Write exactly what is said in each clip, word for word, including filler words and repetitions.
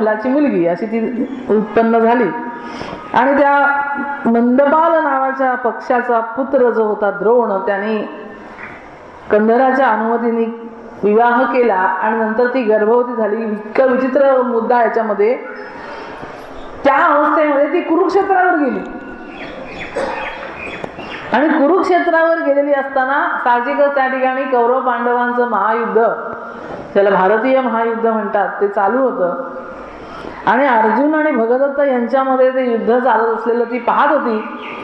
मल्लाची मुलगी अशी ती उत्पन्न झाली. आणि त्या मंदबाल नावाच्या पक्षाचा पुत्र जो होता द्रोण, त्याने कंधराच्या अनुमतीने विवाह केला आणि नंतर ती गर्भवती झाली. इतका विचित्र मुद्दा याच्यामध्ये, त्या अवस्थेमध्ये ती कुरुक्षेत्रावर गेली. आणि कुरुक्षेत्रावर गेलेली असताना साहजिकच त्या ठिकाणी कौरव पांडवांचं महायुद्ध, त्याला भारतीय महायुद्ध म्हणतात, ते चालू होतं. आणि अर्जुन आणि भगदत्त यांच्यामध्ये ते युद्ध चालत असलेलं ती पाहत होती.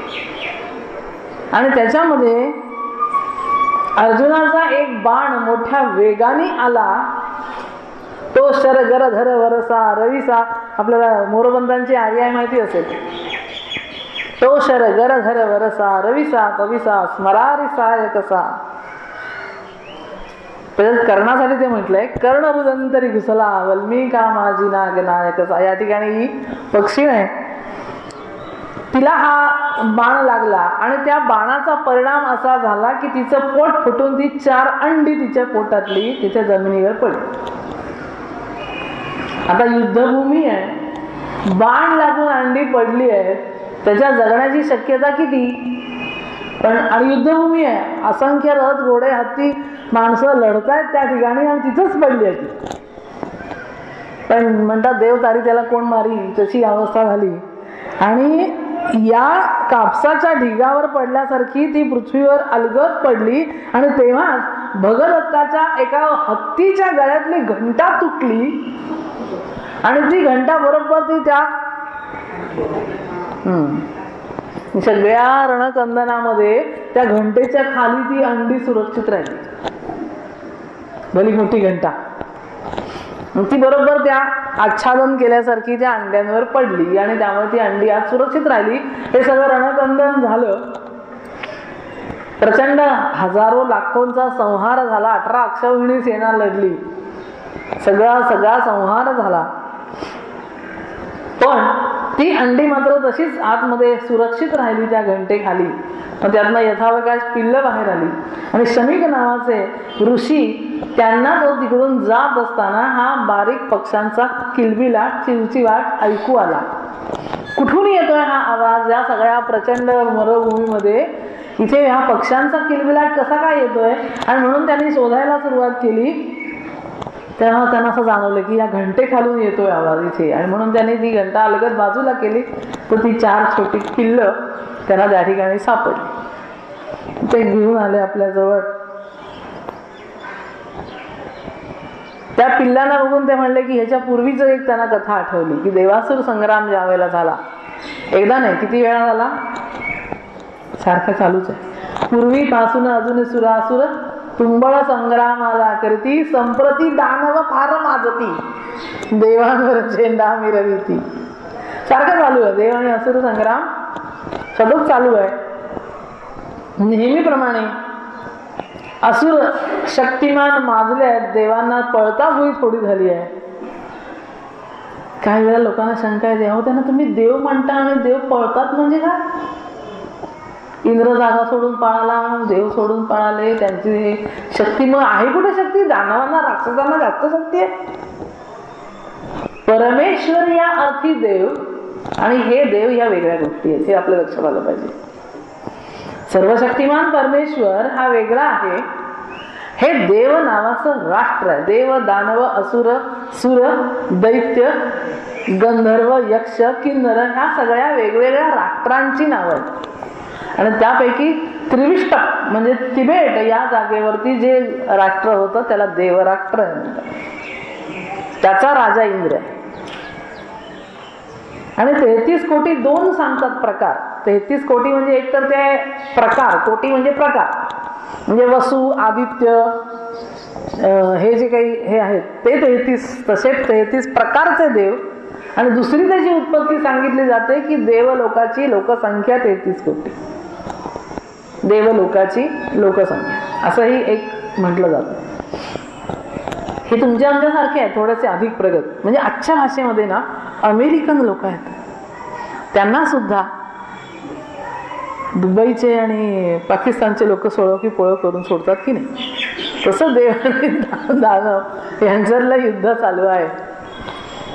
आणि त्याच्यामध्ये अर्जुनाचा एक बाण मोठ्या वेगाने आला. तो शरगर धर वरसा रविसा, आपल्याला मोरबंदांची आर्याय माहिती असेल. तो शरगर धर वरसा रविसा कविसा स्मरारिसाय कसा. कर्णासाठी ते म्हटलंय, कर्ण रुदंतरी घुसला वल्मीका माझी नाग नायकसा. या ठिकाणी ही पक्षी आहे, तिला हा बाण लागला आणि त्या बाणाचा परिणाम असा झाला की तिचं पोट फुटून ती चार अंडी तिच्या पोटातली तिच्या जमिनीवर पडली. आता युद्धभूमी आहे, बाण लागून अंडी पडली आहे, त्याच्या जगण्याची शक्यता किती. पण आणि युद्धभूमी आहे, असंख्य रथ घोडे हत्ती माणसं लढतायत त्या ठिकाणी आणि तिथंच पडली आहे ती. पण म्हणतात देव तारी त्याला कोण मारी, तशी अवस्था झाली. आणि या कापसाच्या ढिगावर पडल्यासारखी ती पृथ्वीवर अलगद पडली. आणि तेव्हाच भगदत्ताच्या एका हत्तीच्या गळ्यातली घंटा तुटली आणि ती घंटा बरोबर ती त्या हम्म सगळ्या रणकंदनामध्ये त्या घंटेच्या खाली ती अंडी सुरक्षित राहिली. भली मोठी घंटा ती बरोबर त्या आच्छादन केल्यासारखी त्या अंड्यांवर पडली आणि त्यामुळे ती अंडी आज सुरक्षित राहिली. हे सगळं रणकंदन झालं. प्रचंड हजारो लाखोंचा संहार झाला. अठरा अक्षौहिणी सेना लढली. सगळा सगळा संहार झाला. पण ती अंडी मात्र तशीच आतमध्ये सुरक्षित राहिली त्या घंटेखाली. मग त्यातनं यथावकाश पिल्लं बाहेर आली. आणि शमीक नावाचे ऋषी, त्यांना तो तिकडून जात असताना हा बारीक पक्ष्यांचा किलबिलाट चिवचिवाट ऐकू आला. कुठून येतोय हा आवाज या सगळ्या प्रचंड मरुभूमीमध्ये, इथे हा पक्ष्यांचा किलबिलाट कसा काय येतोय. आणि म्हणून त्यांनी शोधायला सुरुवात केली. तेव्हा त्यांना असं जाणवलं की या घंटे खालून येतोय आवाज इथे. आणि म्हणून त्यांनी ती घंटा अलगद बाजूला केली. तर ती चार छोटी पिल्लं त्यांना त्या ठिकाणी सापडली. ते घेऊन आले आपल्याजवळ. त्या पिल्लांना बघून ते म्हणले की ह्याच्या पूर्वीच एक त्यांना कथा आठवली की देवासुर संग्राम ज्या वेळेला झाला, एकदा नाही किती वेळा झाला, सारखा चालूच आहे. पूर्वीपासून अजून सुरासुर तुंबळ संग्रामाला करती, संप्रती दानव फार माजती, देवांवर झेंडा मिरविती. सारखं चालू आहे. देव आणि असुर संग्राम सतत चालू आहे. नेहमीप्रमाणे असुर शक्तिमान माजले आहेत, देवांना पळता होई थोडी झाली आहे. काही वेळा लोकांना शंका येते, अहो त्यांना तुम्ही देव म्हणता आणि देव पळतात म्हणजे काय. इंद्र जागा सोडून पळाला, देव सोडून पळाले, त्यांची शक्ती मग आहे कुठे शक्ती. दानवांना राक्षसांना जास्त शक्ती आहे. परमेश्वर या अर्थी देव आणि हे देव या वेगळ्या गोष्टी आहेत, हे आपल्या लक्षात आलं पाहिजे. सर्वशक्तिमान परमेश्वर हा वेगळा आहे. हे देव नावाचं राष्ट्र आहे. देव, दानव, असुर, सुर, दैत्य, गंधर्व, यक्ष, किन्नर ह्या सगळ्या वेगवेगळ्या राष्ट्रांची नावं आहेत. आणि त्यापैकी त्रिविष्ट म्हणजे तिबेट या जागेवरती जे राष्ट्र होतं त्याला देवराष्ट्र म्हणतात. त्याचा राजा इंद्र आहे. आणि तेहतीस कोटी दोन सांगतात प्रकार. तेहतीस कोटी म्हणजे एक तर ते प्रकार, कोटी म्हणजे प्रकार, म्हणजे वसु, आदित्य, हे जे काही हे आहेत ते तेहतीस. तसे तेहतीस प्रकारचे देव. आणि दुसरी त्याची उत्पत्ती सांगितली जाते की देवलोकाची लोकसंख्या तेहतीस कोटी. देवलोकाची लोकसंख्या असंही एक म्हटलं जातं. हे तुमच्या आमच्यासारखे आहे, थोडेसे अधिक प्रगत. म्हणजे आजच्या भाषेमध्ये ना अमेरिकन लोक आहेत, त्यांना सुद्धा दुबईचे आणि पाकिस्तानचे लोक सोळो की पोळो करून सोडतात की नाही. तसं देव आणि दानव यांच्यातलं युद्ध चालू आहे.